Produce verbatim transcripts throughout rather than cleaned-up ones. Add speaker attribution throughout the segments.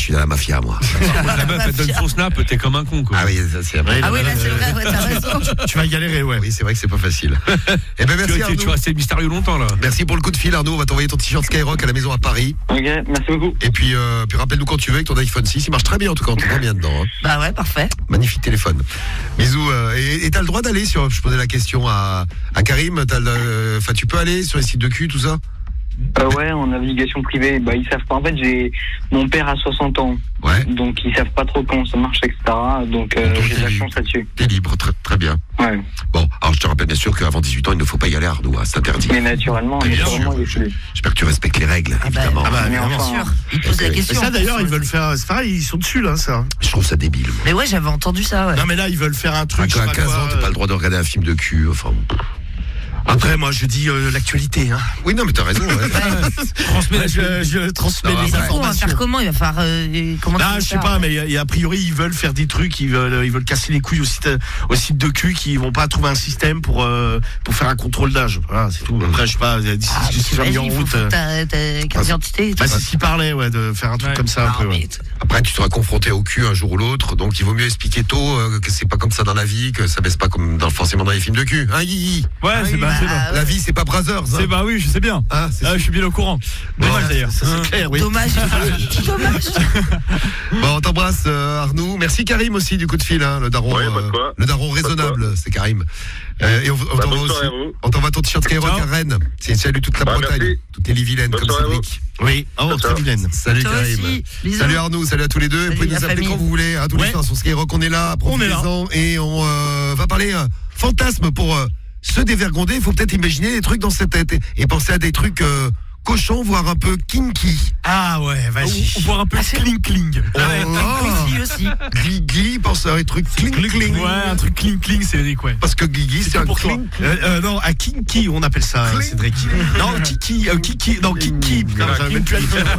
Speaker 1: suis dans la mafia, moi.
Speaker 2: La meuf, elle donne son snap, t'es comme un con, quoi.
Speaker 1: Ah oui, ça c'est
Speaker 3: Ouais,
Speaker 4: Ah oui, là,
Speaker 3: là,
Speaker 4: c'est
Speaker 3: euh,
Speaker 4: vrai, ouais, t'as raison.
Speaker 3: tu, tu vas galérer, ouais.
Speaker 1: Oui, c'est vrai que c'est pas facile. Eh ben
Speaker 2: Tu,
Speaker 1: merci
Speaker 2: tu,
Speaker 1: Arnaud.
Speaker 2: tu vas rester mystérieux longtemps, là.
Speaker 1: Merci pour le coup de fil, Arnaud. On va t'envoyer ton t-shirt Skyrock à la maison à Paris.
Speaker 5: Ok, merci beaucoup.
Speaker 1: Et puis, euh, puis rappelle-nous quand tu veux avec ton iPhone six. Il marche très bien en tout cas, on t'entend bien dedans. Hein.
Speaker 4: Bah ouais, parfait.
Speaker 1: Magnifique téléphone. Bisous. Euh, et, et t'as le droit d'aller sur. Je posais la question à, à Karim. T'as le, enfin, tu peux aller sur les sites de cul, tout ça.
Speaker 5: Euh, ouais, en navigation privée, bah ils savent pas. En fait, j'ai mon père a soixante ans,
Speaker 1: Ouais.
Speaker 5: donc ils savent pas trop comment ça marche, et cetera. Donc euh,
Speaker 1: Donc,
Speaker 5: j'ai de la
Speaker 1: t'es-
Speaker 5: chance là-dessus.
Speaker 1: T'es libre, très, très bien.
Speaker 5: Ouais,
Speaker 1: Bon, alors je te rappelle bien sûr qu'avant dix-huit ans, il ne faut pas y aller, Arnaud. Hein, c'est interdit.
Speaker 5: mais naturellement,
Speaker 1: Bien
Speaker 5: naturellement,
Speaker 1: sûr,
Speaker 5: il est
Speaker 1: je-
Speaker 5: plus.
Speaker 1: J'espère que tu respectes les règles,
Speaker 4: Ah bah,
Speaker 1: évidemment.
Speaker 3: Ah bah,
Speaker 5: Mais
Speaker 3: évidemment.
Speaker 5: enfin,
Speaker 4: Bien sûr. Ils posent la
Speaker 1: Ok.
Speaker 4: question.
Speaker 3: Et ça, d'ailleurs,
Speaker 4: en
Speaker 3: ils
Speaker 4: plus.
Speaker 3: veulent faire. C'est pareil, ils sont dessus, là, ça.
Speaker 1: Je trouve ça débile. moi.
Speaker 4: Mais ouais, j'avais entendu ça, ouais.
Speaker 3: Non, mais là, ils veulent faire un
Speaker 1: À
Speaker 3: truc. je sais pas
Speaker 1: quinze
Speaker 3: quoi,
Speaker 1: ans, t'as pas le droit de regarder un film de cul. Enfin.
Speaker 3: Après, moi, je dis euh, l'actualité. Hein.
Speaker 1: Oui, non, mais t'as raison. Ouais.
Speaker 2: Transmets
Speaker 3: Ouais, je, je transmets
Speaker 1: Non,
Speaker 3: les
Speaker 1: après-
Speaker 4: Mais du coup, on va
Speaker 3: informations.
Speaker 4: faire comment? Il va falloir. euh, comment tu
Speaker 3: Ah,
Speaker 4: veux
Speaker 3: je sais
Speaker 4: faire
Speaker 3: pas, mais y a- a priori ils veulent faire des trucs, ils veulent, ils veulent casser les couilles au site, au site de cul, qui vont pas trouver un système pour euh, pour faire un contrôle d'âge. Voilà, c'est tout. Après, je sais pas, d'ici
Speaker 4: Ah, mais
Speaker 3: que c'est mis en
Speaker 4: t'imagines, il faut
Speaker 3: route.
Speaker 4: faut
Speaker 3: euh,
Speaker 4: que ta ta carte d'identité et tout.
Speaker 3: Bah, c'est ce qu'ils parlaient, ouais, de faire un truc
Speaker 2: Ouais.
Speaker 3: comme ça un
Speaker 4: Non,
Speaker 3: peu.
Speaker 4: mais-
Speaker 3: Ouais.
Speaker 1: Après, tu seras confronté au cul un jour ou l'autre, donc il vaut mieux expliquer tôt euh, que c'est pas comme ça dans la vie, que ça baisse pas comme dans, forcément dans les films de cul. Hein, Guigui
Speaker 2: Ouais, c'est
Speaker 4: bah,
Speaker 2: bah, c'est bah.
Speaker 4: ouais.
Speaker 1: La vie, c'est pas Brothers. Hein.
Speaker 2: C'est bah oui, je sais bien.
Speaker 1: Ah, c'est
Speaker 2: Ah, je suis bien au courant. Dommage
Speaker 1: Ouais,
Speaker 2: d'ailleurs.
Speaker 3: Ça, c'est clair, oui.
Speaker 4: Dommage. Dommage.
Speaker 1: Bon, on t'embrasse, euh, Arnaud. Merci Karim aussi du coup de fil, hein, le daron,
Speaker 6: Ouais, pas de
Speaker 1: euh,
Speaker 6: quoi.
Speaker 1: le daron raisonnable, c'est Karim. Euh, et on, on
Speaker 6: Bah,
Speaker 1: t'envoie
Speaker 6: bonne soirée
Speaker 1: aussi,
Speaker 6: à vous.
Speaker 1: on t'envoie ton t-shirt Skyrock
Speaker 2: Ciao.
Speaker 1: à Rennes. C'est salut toute la
Speaker 6: Bah,
Speaker 1: Bretagne,
Speaker 6: merci.
Speaker 1: toutes les vilaines
Speaker 6: Bonne
Speaker 1: comme
Speaker 6: soirée à vous.
Speaker 1: Cédric.
Speaker 3: Oui, oh,
Speaker 6: Ciao,
Speaker 3: très
Speaker 6: ciao.
Speaker 3: vilaine.
Speaker 1: Salut
Speaker 4: Toi
Speaker 1: Karim.
Speaker 4: aussi. Bisous.
Speaker 1: Salut Arnaud, salut à tous les deux.
Speaker 4: Salut,
Speaker 1: Vous pouvez nous
Speaker 4: la
Speaker 1: appeler
Speaker 4: famille.
Speaker 1: quand vous voulez, hein, tous les
Speaker 3: Ouais.
Speaker 1: soirs sur Skyrock, on est là,
Speaker 3: On est là.
Speaker 1: profitez-en. Et on euh, va parler euh, fantasme pour euh, se dévergonder. Il faut peut-être imaginer des trucs dans cette tête et, et penser à des trucs euh, cochons, voire un peu kinky.
Speaker 3: Ah ouais, vas-y.
Speaker 2: On voit un peu cling cling.
Speaker 1: Oh là.
Speaker 4: Ici aussi.
Speaker 1: Guigui pense à des trucs cling cling.
Speaker 2: Ouais, un truc cling cling, Cédric, ouais.
Speaker 1: Parce que Guigui, c'est
Speaker 2: tout
Speaker 1: un
Speaker 2: pour toi.
Speaker 1: cling.
Speaker 3: Euh, euh, non, à Kinky, on appelle ça,
Speaker 1: Cling.
Speaker 3: Cédric. Non, Kiki, euh, Kiki, non, Kiki. Putain, j'arrive même plus à le faire.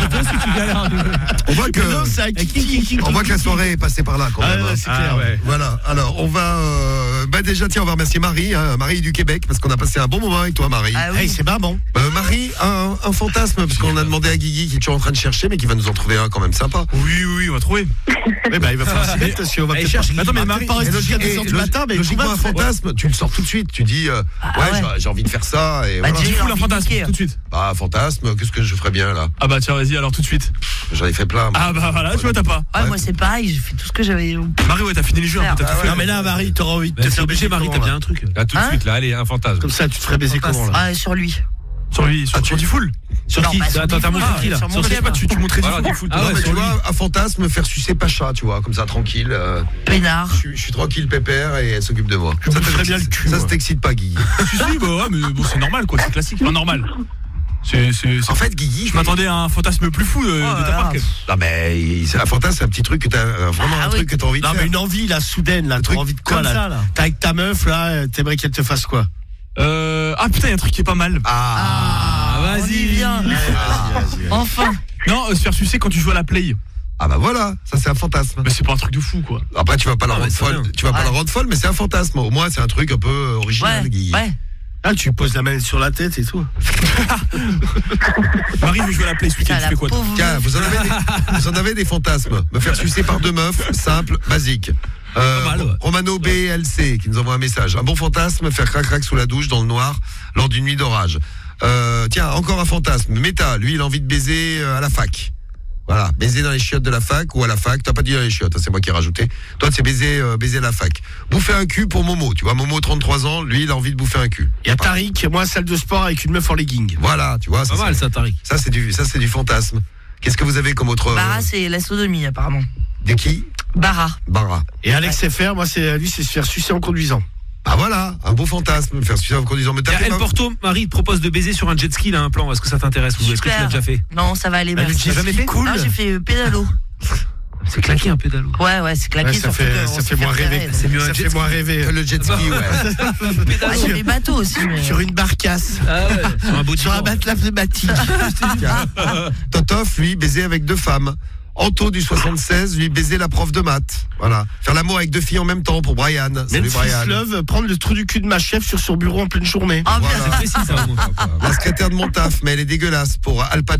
Speaker 1: On voit que,
Speaker 3: Non, c'est à Kiki.
Speaker 1: on voit que la soirée est passée par là quand
Speaker 3: Ah,
Speaker 1: même. hein.
Speaker 3: ouais, c'est clair.
Speaker 2: ouais.
Speaker 1: Voilà, alors on va euh, bah déjà tiens on va remercier Marie, hein, Marie du Québec, parce qu'on a passé un bon moment avec toi Marie.
Speaker 4: Ah oui.
Speaker 3: Hey, c'est pas bon.
Speaker 1: Euh, Marie, un, un fantasme, parce qu'on a demandé à Guigui qui est toujours en train de chercher, mais qui va nous en trouver un quand même sympa.
Speaker 2: Oui, oui, on va trouver.
Speaker 3: Eh ben, il va falloir s'y mettre, parce qu'on va
Speaker 2: Allez,
Speaker 3: peut-être
Speaker 2: cherche.
Speaker 3: pas-
Speaker 2: Attends, mais
Speaker 3: on va
Speaker 2: Marie-
Speaker 3: pas rester
Speaker 1: Et
Speaker 3: jusqu'à deux
Speaker 1: logique-
Speaker 3: heures du
Speaker 1: et
Speaker 3: matin, mais
Speaker 1: logiquement, un
Speaker 3: on va-
Speaker 1: fantasme, tu le sors tout de suite, tu dis euh,
Speaker 4: Ah
Speaker 1: ouais,
Speaker 4: ouais.
Speaker 1: j'ai- j'ai envie de faire ça, et
Speaker 4: Bah,
Speaker 1: voilà.
Speaker 4: dis-
Speaker 2: Tu fous
Speaker 4: envie
Speaker 2: la
Speaker 4: de
Speaker 2: fantasme
Speaker 4: niquer.
Speaker 2: tout de suite.
Speaker 1: Bah fantasme, qu'est-ce que je ferais bien là?
Speaker 2: Ah bah tiens, vas-y, alors tout de suite.
Speaker 1: J'en ai fait plein. moi.
Speaker 2: Ah bah voilà, tu vois, t'as pas.
Speaker 4: Ouais, moi c'est pareil, j'ai fait tout ce que j'avais.
Speaker 2: Marie, ouais, t'as fini les jeux, un peu, t'as tout fait.
Speaker 3: Non, mais là, Marie, t'auras envie de
Speaker 2: Bah,
Speaker 3: te
Speaker 2: c'est
Speaker 3: faire
Speaker 2: obligé,
Speaker 3: baiser
Speaker 2: Marie,
Speaker 3: comment,
Speaker 2: t'as bien
Speaker 3: là
Speaker 2: un truc.
Speaker 7: Là, tout de
Speaker 4: Hein
Speaker 7: suite, là, allez, un fantasme.
Speaker 3: Comme ça, tu te ferais baiser comment, là?
Speaker 4: Ah, sur lui.
Speaker 2: Sur lui, sur,
Speaker 1: Ah, tu-
Speaker 2: sur du full.
Speaker 3: Sur
Speaker 4: Non,
Speaker 3: qui
Speaker 4: pas sur
Speaker 7: Attends,
Speaker 4: du
Speaker 7: t'as
Speaker 4: full,
Speaker 7: montré qui, là
Speaker 4: sur mon
Speaker 2: Sur je sais
Speaker 4: chef.
Speaker 2: pas, tu, tu montrais du
Speaker 7: Voilà,
Speaker 2: full.
Speaker 7: du foot. Ah
Speaker 1: Non,
Speaker 7: ouais,
Speaker 1: mais
Speaker 7: sur
Speaker 1: tu
Speaker 7: lui.
Speaker 1: vois, un fantasme, faire sucer Pacha, tu vois, comme ça, tranquille. euh,
Speaker 4: Peinard.
Speaker 1: je, suis- je suis tranquille, pépère, et elle s'occupe de moi.
Speaker 3: Je
Speaker 1: Ça
Speaker 3: me ferais
Speaker 1: te-
Speaker 3: bien le cul,
Speaker 1: Ça,
Speaker 3: moi.
Speaker 1: ça t'excite pas, Guigui.
Speaker 2: Si, si, bah ouais, mais bon, c'est normal, quoi, c'est classique. Enfin, normal. C'est, c'est, c'est-
Speaker 1: En fait, Guigui,
Speaker 2: Je m'attendais à un fantasme plus fou de, de ta part. quand même.
Speaker 1: Non, mais il- c'est un fantasme, c'est un petit truc que t'as, euh, vraiment
Speaker 4: Ah
Speaker 1: un
Speaker 4: oui.
Speaker 1: truc que t'as envie de
Speaker 3: Non,
Speaker 1: faire.
Speaker 3: mais une envie, là, soudaine, là. T'as
Speaker 1: truc
Speaker 3: envie de quoi,
Speaker 2: comme
Speaker 3: là?
Speaker 2: ça, là.
Speaker 3: T'as avec ta meuf, là, t'aimerais qu'elle te fasse quoi?
Speaker 2: Euh, ah putain, il y a un truc qui est pas mal.
Speaker 1: Ah,
Speaker 4: Ah, on y vient. Enfin.
Speaker 2: Non, euh, se faire sucer quand tu joues à la play.
Speaker 1: ah bah voilà, ça c'est un fantasme.
Speaker 2: Mais c'est pas un truc de fou, quoi.
Speaker 1: Après, tu vas pas la
Speaker 7: Non, mais
Speaker 1: rendre
Speaker 7: c'est
Speaker 1: folle,
Speaker 7: rien.
Speaker 1: tu vas pas
Speaker 4: Ouais.
Speaker 1: la rendre folle, mais c'est un fantasme. Au moins, c'est un truc un peu euh, original,
Speaker 4: Ouais.
Speaker 1: Guigui.
Speaker 4: Ouais.
Speaker 3: Ah, tu poses la main sur la tête et tout.
Speaker 2: Marie veut jouer à la play ce week-end,
Speaker 4: Putain,
Speaker 2: tu
Speaker 4: la
Speaker 2: fais quoi toi
Speaker 4: pauvre
Speaker 1: Tiens,
Speaker 4: meuf.
Speaker 1: vous en avez des, vous en avez des fantasmes. Me faire sucer par deux meufs, simple, basique. Euh,
Speaker 7: Pas mal, ouais.
Speaker 1: Romano B L C qui nous envoie un message. Un bon fantasme, faire crac-crac sous la douche dans le noir lors d'une nuit d'orage. Euh, tiens, encore un fantasme. Méta, lui, il a envie de baiser euh, à la fac. Voilà, baiser dans les chiottes de la fac ou à la fac. T'as pas dit dans les chiottes, hein, c'est moi qui ai rajouté. Toi, c'est baiser, euh, baiser à la fac. Bouffer un cul pour Momo. Tu vois, Momo, trente-trois ans, lui, il a envie de bouffer un cul.
Speaker 3: Il y a Tariq, moi, salle de sport avec une meuf en legging.
Speaker 1: Voilà, tu vois. Ça,
Speaker 7: Pas mal,
Speaker 1: c'est-
Speaker 7: ça, Tariq.
Speaker 1: ça, c'est du, ça, c'est du fantasme. Qu'est-ce que vous avez comme autre. euh,
Speaker 4: Bara, c'est la sodomie, apparemment.
Speaker 1: de qui?
Speaker 4: Bara.
Speaker 1: Bara.
Speaker 3: Et Alex F R, moi, c'est, lui, c'est se faire sucer en conduisant.
Speaker 1: Ah voilà, un beau fantasme, faire sucer en conduisant. Mais
Speaker 7: Tiens,
Speaker 1: t'as fait
Speaker 7: El
Speaker 1: pas-
Speaker 7: Porto, Marie te propose de baiser sur un jet ski, là, un plan. Est-ce que ça t'intéresse ou est-ce que tu l'as
Speaker 4: Super.
Speaker 7: déjà fait?
Speaker 4: Non, ça va aller,
Speaker 3: Ah, le
Speaker 4: merci.
Speaker 3: jet
Speaker 7: jamais
Speaker 3: ski,
Speaker 7: fait
Speaker 3: cool.
Speaker 4: Ah, j'ai fait euh, pédalo.
Speaker 7: C'est claqué un pédalo.
Speaker 4: Ouais, ouais, c'est claqué.
Speaker 3: Ouais, ça
Speaker 4: surtout
Speaker 3: fait,
Speaker 4: qu'on
Speaker 3: ça
Speaker 4: se
Speaker 3: fait moins
Speaker 4: repérer,
Speaker 3: rêver.
Speaker 4: donc.
Speaker 7: C'est mieux un
Speaker 3: Ça
Speaker 7: jet
Speaker 3: fait
Speaker 7: ski.
Speaker 3: moins rêver.
Speaker 1: Le jet ski, ouais.
Speaker 4: Ouais, j'ai fait bateau aussi, mais.
Speaker 3: Sur une barcasse.
Speaker 7: Ah ouais, sur un beau
Speaker 3: Sur un matelas pneumatique.
Speaker 1: Totof, lui, baiser avec deux femmes. Anto du soixante-seize, lui, baiser la prof de maths. Voilà. Faire l'amour avec deux filles en même temps pour Brian. Salut
Speaker 3: Memphis
Speaker 1: Brian.
Speaker 3: Love, prendre le trou du cul de ma chef sur son bureau en pleine journée.
Speaker 4: Ah, bien.
Speaker 1: Voilà.
Speaker 7: C'est précis, ça, au moins.
Speaker 1: La secrétaire de mon taf, mais elle est dégueulasse pour Alpa